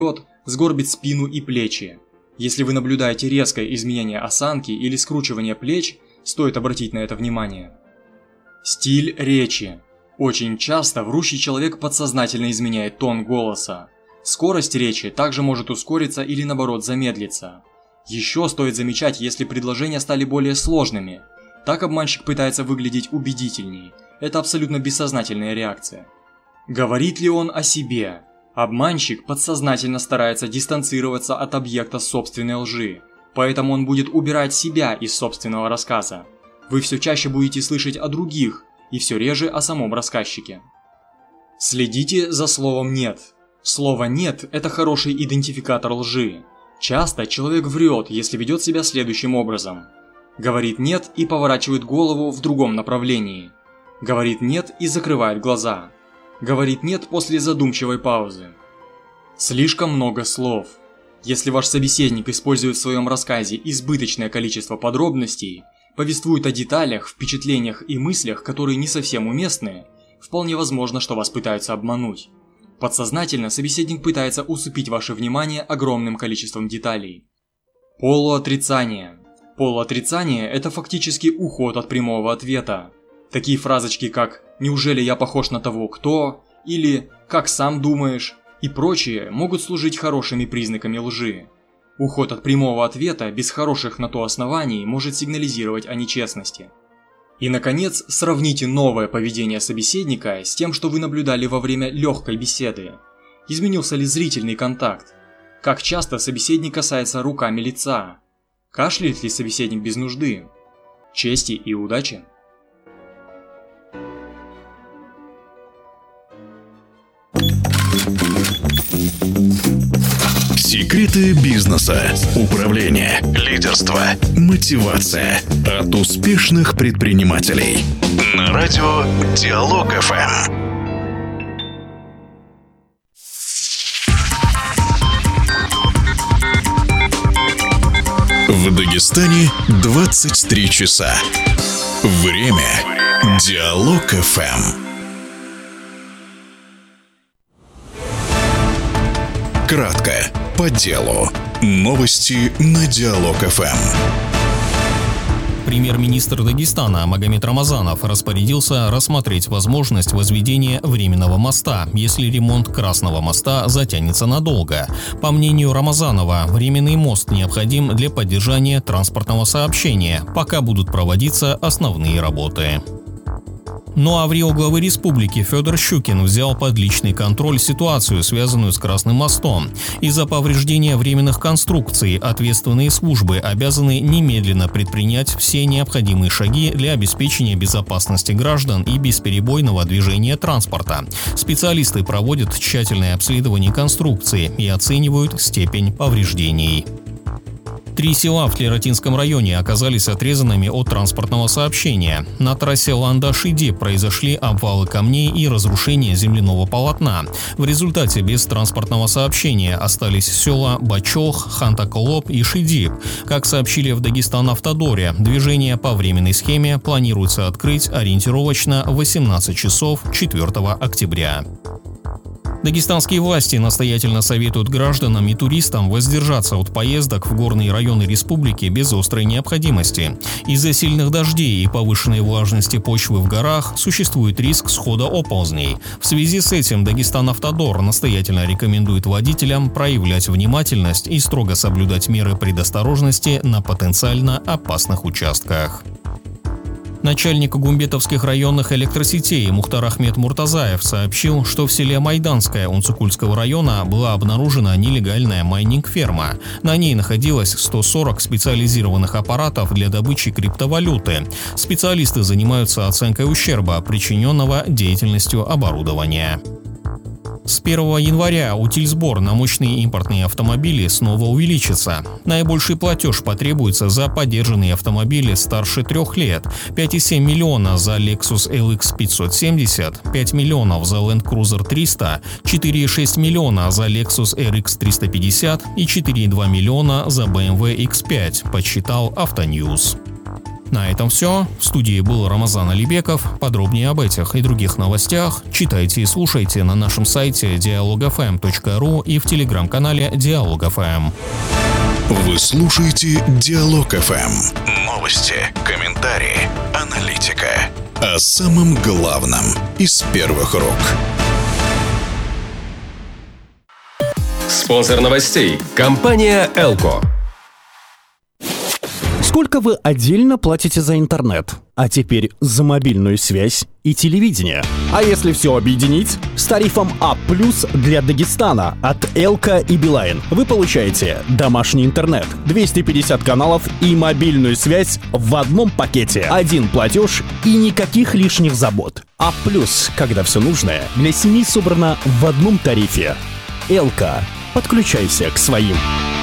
сгорбить спину и плечи. Если вы наблюдаете резкое изменение осанки или скручивание плеч, стоит обратить на это внимание. Стиль речи. Очень часто врущий человек подсознательно изменяет тон голоса. Скорость речи также может ускориться или наоборот замедлиться. Еще стоит замечать, если предложения стали более сложными. Так обманщик пытается выглядеть убедительней. Это абсолютно бессознательная реакция. Говорит ли он о себе? Обманщик подсознательно старается дистанцироваться от объекта собственной лжи, поэтому он будет убирать себя из собственного рассказа. Вы все чаще будете слышать о других и все реже о самом рассказчике. Следите за словом «нет». Слово «нет» – это хороший идентификатор лжи. Часто человек врет, если ведет себя следующим образом. Говорит «нет» и поворачивает голову в другом направлении. Говорит «нет» и закрывает глаза. Говорит «нет» после задумчивой паузы. Слишком много слов. Если ваш собеседник использует в своем рассказе избыточное количество подробностей, повествует о деталях, впечатлениях и мыслях, которые не совсем уместны, вполне возможно, что вас пытаются обмануть. Подсознательно собеседник пытается усыпить ваше внимание огромным количеством деталей. Полуотрицание. Полуотрицание – это фактически уход от прямого ответа. Такие фразочки, как «неужели я похож на того, кто?» или «как сам думаешь?» и прочие могут служить хорошими признаками лжи. Уход от прямого ответа без хороших на то оснований может сигнализировать о нечестности. И, наконец, сравните новое поведение собеседника с тем, что вы наблюдали во время легкой беседы. Изменился ли зрительный контакт? Как часто собеседник касается руками лица? Кашляет ли собеседник без нужды? Чести и удачи! Секреты бизнеса, управления, лидерства, мотивация от успешных предпринимателей. На радио Диалог ФМ. В Дагестане 23 часа. Время Диалог ФМ. Кратко, по делу. Новости на Диалог ФМ. Премьер-министр Дагестана Магомед Рамазанов распорядился рассмотреть возможность возведения временного моста, если ремонт Красного моста затянется надолго. По мнению Рамазанова, временный мост необходим для поддержания транспортного сообщения, пока будут проводиться основные работы. Ну а в Рио главы республики Федор Щукин взял под личный контроль ситуацию, связанную с Красным мостом. Из-за повреждения временных конструкций ответственные службы обязаны немедленно предпринять все необходимые шаги для обеспечения безопасности граждан и бесперебойного движения транспорта. Специалисты проводят тщательное обследование конструкции и оценивают степень повреждений. 3 села в Тлератинском районе оказались отрезанными от транспортного сообщения. На трассе Ланда-Шиди произошли обвалы камней и разрушение земляного полотна. В результате без транспортного сообщения остались села Бачох, Хантаколоп и Шидип. Как сообщили в Дагестан-Автодоре, движение по временной схеме планируется открыть ориентировочно в 18 часов 4 октября. Дагестанские власти настоятельно советуют гражданам и туристам воздержаться от поездок в горные районы республики без острой необходимости. Из-за сильных дождей и повышенной влажности почвы в горах существует риск схода оползней. В связи с этим Дагестан-Автодор настоятельно рекомендует водителям проявлять внимательность и строго соблюдать меры предосторожности на потенциально опасных участках. Начальник гумбетовских районных электросетей Мухтар Ахмед Муртазаев сообщил, что в селе Майданское Унцукульского района была обнаружена нелегальная майнинг-ферма. На ней находилось 140 специализированных аппаратов для добычи криптовалюты. Специалисты занимаются оценкой ущерба, причиненного деятельностью оборудования. С 1 января утильсбор на мощные импортные автомобили снова увеличится. Наибольший платеж потребуется за подержанные автомобили старше 3 лет – 5,7 миллиона за Lexus LX 570, 5 миллионов за Land Cruiser 300, 4,6 миллиона за Lexus RX 350 и 4,2 миллиона за BMW X5, подсчитал Автоньюз. На этом все. В студии был Рамазан Алибеков. Подробнее об этих и других новостях читайте и слушайте на нашем сайте dialogfm.ru и в телеграм-канале Диалог.ФМ. Вы слушаете Диалог ФМ. Новости, комментарии, аналитика. О самом главном из первых рук. Спонсор новостей – компания «Элко». Сколько вы отдельно платите за интернет? А теперь за мобильную связь и телевидение. А если все объединить? С тарифом А+ для Дагестана от Элка и Билайн вы получаете домашний интернет, 250 каналов и мобильную связь в одном пакете. Один платеж и никаких лишних забот. А+, когда все нужное для семьи собрано в одном тарифе. Элка. Подключайся к своим.